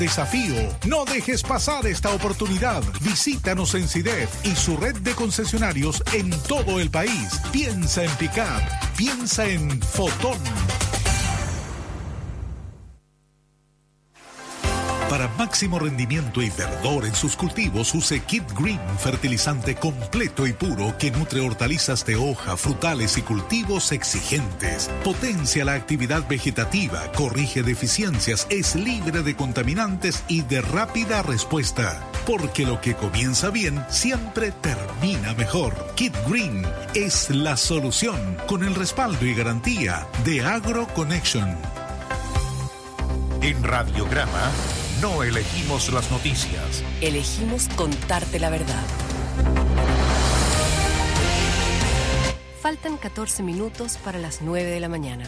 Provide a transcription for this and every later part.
Desafío. No dejes pasar esta oportunidad. Visítanos en CIDEF y su red de concesionarios en todo el país. Piensa en Pickup. Piensa en Fotón. Para máximo rendimiento y verdor en sus cultivos, use Kid Green, fertilizante completo y puro que nutre hortalizas de hoja, frutales y cultivos exigentes. Potencia la actividad vegetativa, corrige deficiencias, es libre de contaminantes y de rápida respuesta. Porque lo que comienza bien siempre termina mejor. Kid Green es la solución, con el respaldo y garantía de AgroConnection. En Radiograma no elegimos las noticias. Elegimos contarte la verdad. Faltan 14 minutos para las 9 de la mañana.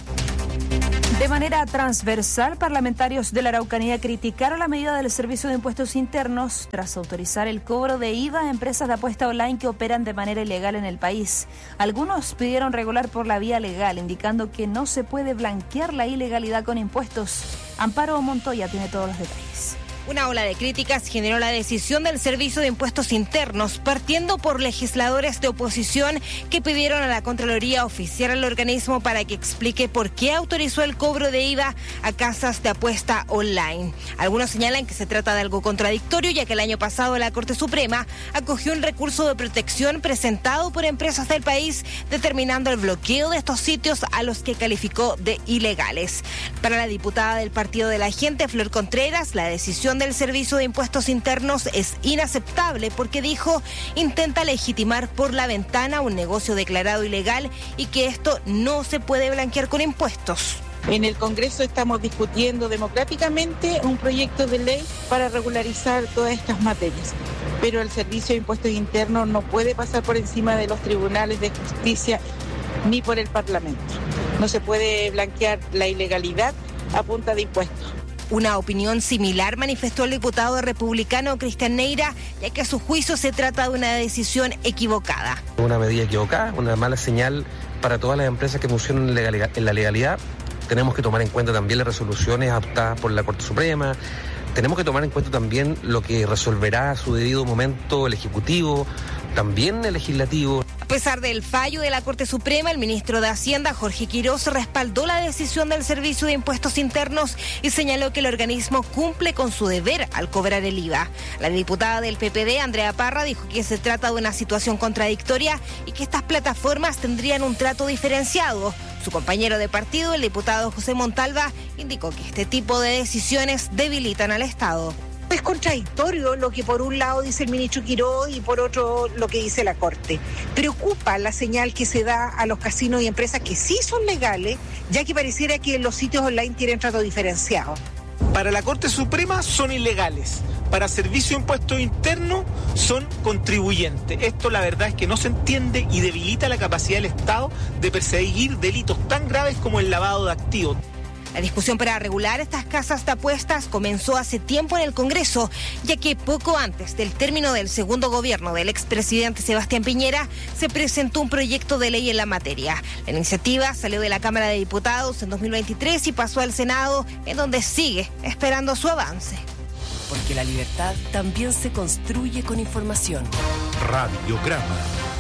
De manera transversal, parlamentarios de la Araucanía criticaron la medida del Servicio de Impuestos Internos tras autorizar el cobro de IVA a empresas de apuesta online que operan de manera ilegal en el país. Algunos pidieron regular por la vía legal, indicando que no se puede blanquear la ilegalidad con impuestos. Amparo Montoya tiene todos los detalles. Una ola de críticas generó la decisión del Servicio de Impuestos Internos, partiendo por legisladores de oposición que pidieron a la Contraloría oficiar al organismo para que explique por qué autorizó el cobro de IVA a casas de apuesta online. Algunos señalan que se trata de algo contradictorio, ya que el año pasado la Corte Suprema acogió un recurso de protección presentado por empresas del país, determinando el bloqueo de estos sitios a los que calificó de ilegales. Para la diputada del Partido de la Gente, Flor Contreras, la decisión del Servicio de Impuestos Internos es inaceptable porque, dijo, intenta legitimar por la ventana un negocio declarado ilegal y que esto no se puede blanquear con impuestos. En el Congreso estamos discutiendo democráticamente un proyecto de ley para regularizar todas estas materias, pero el Servicio de Impuestos Internos no puede pasar por encima de los tribunales de justicia ni por el Parlamento. No se puede blanquear la ilegalidad a punta de impuestos. Una opinión similar manifestó el diputado republicano Cristian Neira, ya que a su juicio se trata de una decisión equivocada. Una medida equivocada, una mala señal para todas las empresas que funcionan en la legalidad. Tenemos que tomar en cuenta también las resoluciones adoptadas por la Corte Suprema. Tenemos que tomar en cuenta también lo que resolverá a su debido momento el Ejecutivo, también el Legislativo. A pesar del fallo de la Corte Suprema, el ministro de Hacienda, Jorge Quirós, respaldó la decisión del Servicio de Impuestos Internos y señaló que el organismo cumple con su deber al cobrar el IVA. La diputada del PPD, Andrea Parra, dijo que se trata de una situación contradictoria y que estas plataformas tendrían un trato diferenciado. Su compañero de partido, el diputado José Montalva, indicó que este tipo de decisiones debilitan al Estado. Es contradictorio lo que por un lado dice el ministro Quirós y por otro lo que dice la Corte. Preocupa la señal que se da a los casinos y empresas que sí son legales, ya que pareciera que los sitios online tienen trato diferenciado. Para la Corte Suprema son ilegales, para Servicio de Impuestos Internos son contribuyentes. Esto la verdad es que no se entiende y debilita la capacidad del Estado de perseguir delitos tan graves como el lavado de activos. La discusión para regular estas casas de apuestas comenzó hace tiempo en el Congreso, ya que poco antes del término del segundo gobierno del expresidente Sebastián Piñera se presentó un proyecto de ley en la materia. La iniciativa salió de la Cámara de Diputados en 2023 y pasó al Senado, en donde sigue esperando su avance. Porque la libertad también se construye con información. Radiograma.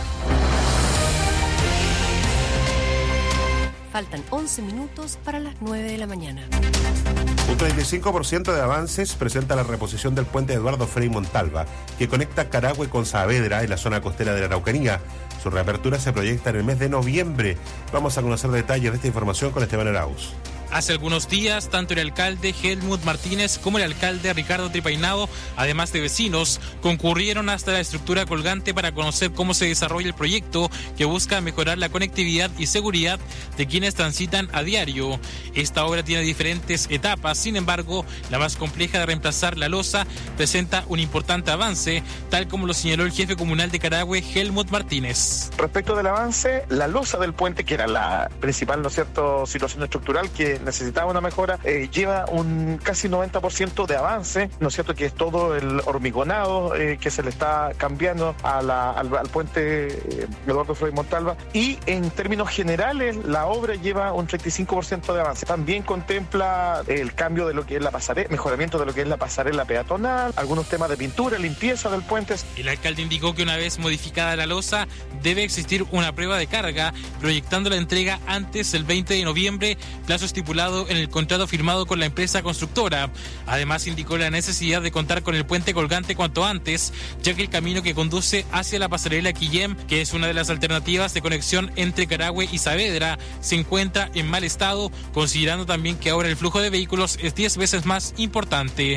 Faltan 11 minutos para las 9 de la mañana. Un 35% de avances presenta la reposición del puente Eduardo Frei Montalva, que conecta Carahue con Saavedra en la zona costera de la Araucanía. Su reapertura se proyecta en el mes de noviembre. Vamos a conocer detalles de esta información con Esteban Arauz. Hace algunos días, tanto el alcalde Helmut Martínez como el alcalde Ricardo Tripainado, además de vecinos, concurrieron hasta la estructura colgante para conocer cómo se desarrolla el proyecto que busca mejorar la conectividad y seguridad de quienes transitan a diario. Esta obra tiene diferentes etapas, sin embargo, la más compleja de reemplazar la losa presenta un importante avance, tal como lo señaló el jefe comunal de Carahue, Helmut Martínez. Respecto del avance, la losa del puente, que era la principal, ¿no es cierto?, situación estructural que necesitaba una mejora, lleva un casi 90% de avance, ¿no es cierto?, que es todo el hormigonado que se le está cambiando al puente Eduardo Frei Montalva, y en términos generales la obra lleva un 35% de avance. También contempla el cambio de lo que es la pasarela, mejoramiento de lo que es la pasarela peatonal, algunos temas de pintura, limpieza del puente. El alcalde indicó que una vez modificada la losa debe existir una prueba de carga, proyectando la entrega antes del 20 de noviembre, plazo estipulado en el contrato firmado con la empresa constructora. Además indicó la necesidad de contar con el puente colgante cuanto antes, ya que el camino que conduce hacia la pasarela Quillem, que es una de las alternativas de conexión entre Carahue y Saavedra, se encuentra en mal estado, considerando también que ahora el flujo de vehículos es 10 veces más importante.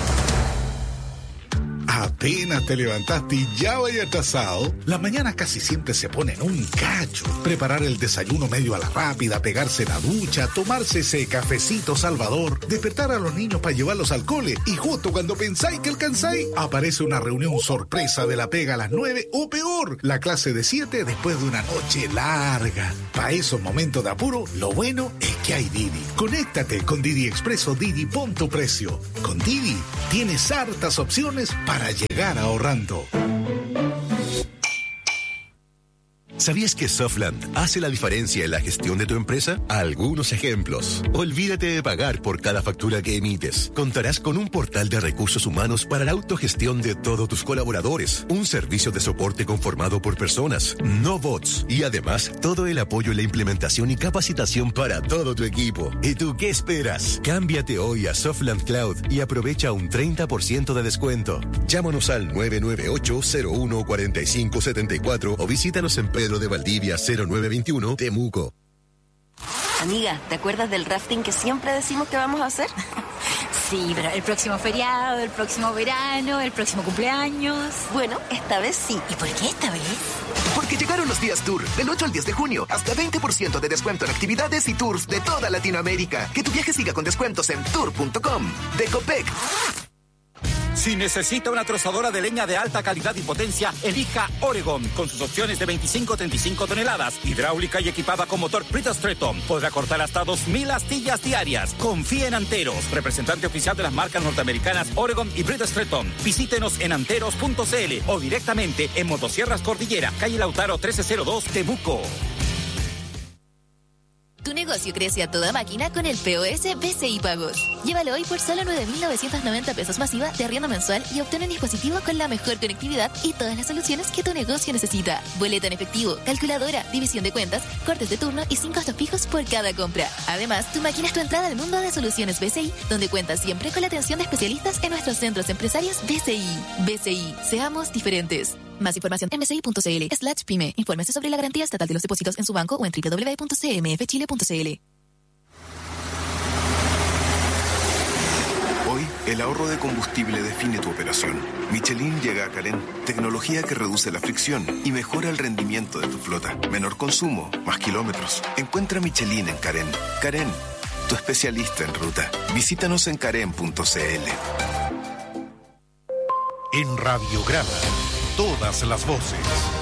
Apenas te levantaste y ya vaya atrasado. Las mañanas casi siempre se ponen un cacho. Preparar el desayuno medio a la rápida, pegarse la ducha, tomarse ese cafecito salvador, despertar a los niños para llevarlos al cole, y justo cuando pensáis que alcanzáis, aparece una reunión sorpresa de la pega a las 9 o peor, la clase de 7 después de una noche larga. Para esos momentos de apuro, lo bueno es que hay Didi. Conéctate con Didi Expreso Didi, pon tu precio. Con Didi tienes hartas opciones para llegar ahorrando. ¿Sabías que Softland hace la diferencia en la gestión de tu empresa? Algunos ejemplos. Olvídate de pagar por cada factura que emites. Contarás con un portal de recursos humanos para la autogestión de todos tus colaboradores. Un servicio de soporte conformado por personas, no bots. Y además, todo el apoyo en la implementación y capacitación para todo tu equipo. ¿Y tú qué esperas? Cámbiate hoy a Softland Cloud y aprovecha un 30% de descuento. Llámanos al 998-01-4574 o visítanos en Pedro de Valdivia 0921, Temuco. Amiga, ¿te acuerdas del rafting que siempre decimos que vamos a hacer? Sí, pero el próximo feriado, el próximo verano, el próximo cumpleaños. Bueno, esta vez sí. ¿Y por qué esta vez? Porque llegaron los días Tour, del 8 al 10 de junio, hasta 20% de descuento en actividades y tours de toda Latinoamérica. Que tu viaje siga con descuentos en tour.com. De Copec. Si necesita una trozadora de leña de alta calidad y potencia, elija Oregon, con sus opciones de 25-35 toneladas, hidráulica y equipada con motor Bridgestone. Podrá cortar hasta 2.000 astillas diarias. Confíe en Anteros, representante oficial de las marcas norteamericanas Oregon y Bridgestone. Visítenos en anteros.cl o directamente en Motosierras Cordillera, calle Lautaro 1302, Temuco. Tu negocio crece a toda máquina con el POS BCI Pagos. Llévalo hoy por solo 9.990 pesos masiva de arriendo mensual y obtén un dispositivo con la mejor conectividad y todas las soluciones que tu negocio necesita. Boleta en efectivo, calculadora, división de cuentas, cortes de turno y 5 costos fijos por cada compra. Además, tu máquina es tu entrada al mundo de soluciones BCI, donde cuentas siempre con la atención de especialistas en nuestros centros empresarios BCI. BCI, seamos diferentes. Más información en bci.cl/pyme. Infórmese sobre la garantía estatal de los depósitos en su banco o en www.cmfchile.cl. Hoy, el ahorro de combustible define tu operación. Michelin llega a Carén. Tecnología que reduce la fricción y mejora el rendimiento de tu flota. Menor consumo, más kilómetros. Encuentra Michelin en Carén. Carén, tu especialista en ruta. Visítanos en carén.cl. En Radiograma, todas las voces.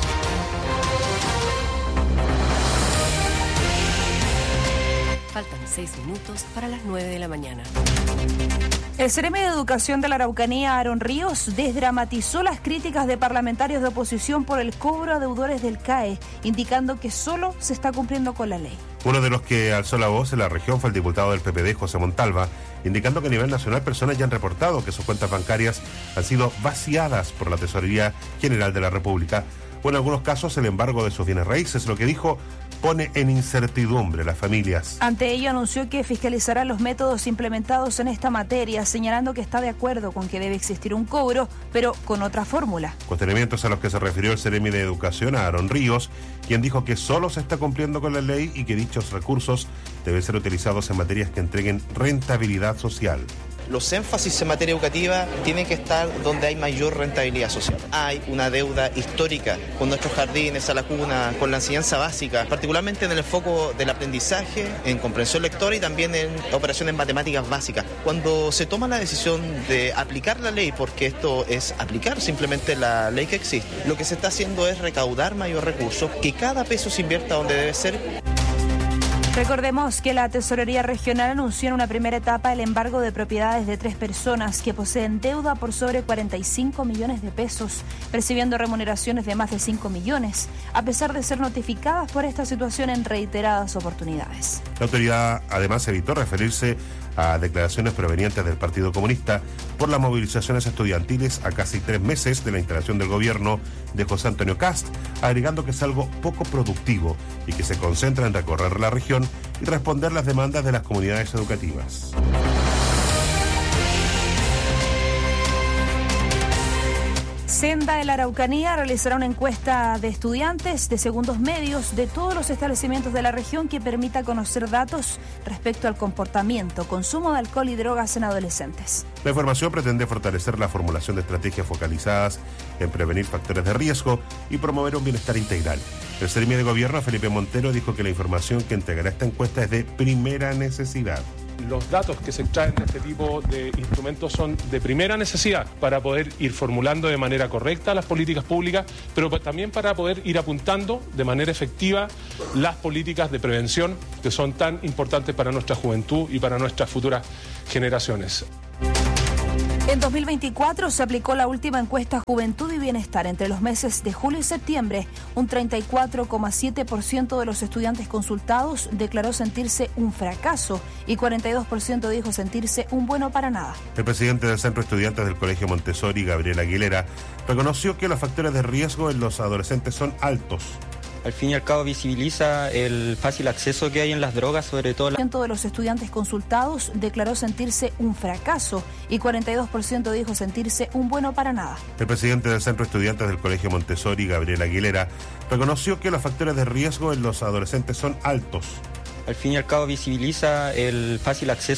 Faltan 6 minutos para las 9 de la mañana. El Ceremi de Educación de la Araucanía, Aaron Ríos, desdramatizó las críticas de parlamentarios de oposición por el cobro a deudores del CAE, indicando que solo se está cumpliendo con la ley. Uno de los que alzó la voz en la región fue el diputado del PPD, José Montalva, indicando que a nivel nacional personas ya han reportado que sus cuentas bancarias han sido vaciadas por la Tesorería General de la República, o en algunos casos el embargo de sus bienes raíces, lo que dijo pone en incertidumbre a las familias. Ante ello anunció que fiscalizará los métodos implementados en esta materia, señalando que está de acuerdo con que debe existir un cobro, pero con otra fórmula. Cuestionamientos a los que se refirió el Ceremi de Educación, a Aaron Ríos, quien dijo que solo se está cumpliendo con la ley y que dichos recursos deben ser utilizados en materias que entreguen rentabilidad social. Los énfasis en materia educativa tienen que estar donde hay mayor rentabilidad social. Hay una deuda histórica con nuestros jardines, a la cuna, con la enseñanza básica, particularmente en el foco del aprendizaje, en comprensión lectora y también en operaciones matemáticas básicas. Cuando se toma la decisión de aplicar la ley, porque esto es aplicar simplemente la ley que existe, lo que se está haciendo es recaudar mayor recursos, que cada peso se invierta donde debe ser. Recordemos que la Tesorería Regional anunció en una primera etapa el embargo de propiedades de 3 personas que poseen deuda por sobre 45 millones de pesos, percibiendo remuneraciones de más de 5 millones, a pesar de ser notificadas por esta situación en reiteradas oportunidades. La autoridad además evitó referirse a declaraciones provenientes del Partido Comunista por las movilizaciones estudiantiles a casi 3 meses de la instalación del gobierno de José Antonio Kast, agregando que es algo poco productivo y que se concentra en recorrer la región y responder las demandas de las comunidades educativas. Senda de la Araucanía realizará una encuesta de estudiantes de segundos medios de todos los establecimientos de la región que permita conocer datos respecto al comportamiento, consumo de alcohol y drogas en adolescentes. La información pretende fortalecer la formulación de estrategias focalizadas en prevenir factores de riesgo y promover un bienestar integral. El Seremi de Gobierno, Felipe Montero, dijo que la información que entregará esta encuesta es de primera necesidad. Los datos que se extraen de este tipo de instrumentos son de primera necesidad para poder ir formulando de manera correcta las políticas públicas, pero también para poder ir apuntando de manera efectiva las políticas de prevención que son tan importantes para nuestra juventud y para nuestras futuras generaciones. En 2024 se aplicó la última encuesta Juventud y Bienestar. Entre los meses de julio y septiembre, un 34,7% de los estudiantes consultados declaró sentirse un fracaso y 42% dijo sentirse un bueno para nada. El presidente del Centro de Estudiantes del Colegio Montessori, Gabriel Aguilera, reconoció que los factores de riesgo en los adolescentes son altos. Al fin y al cabo visibiliza el fácil acceso que hay en las drogas, sobre todo. El 40% de los estudiantes consultados declaró sentirse un fracaso y 42% dijo sentirse un bueno para nada. El presidente del Centro de Estudiantes del Colegio Montessori, Gabriel Aguilera, reconoció que los factores de riesgo en los adolescentes son altos. Al fin y al cabo visibiliza el fácil acceso